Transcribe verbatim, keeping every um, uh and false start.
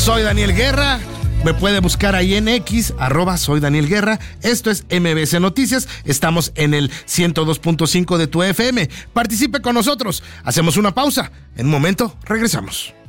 Soy Daniel Guerra. Me puede buscar ahí en X, arroba soy Daniel Guerra. Esto es M B C Noticias. Estamos en el ciento dos punto cinco de tu F M. Participe con nosotros. Hacemos una pausa. En un momento, regresamos.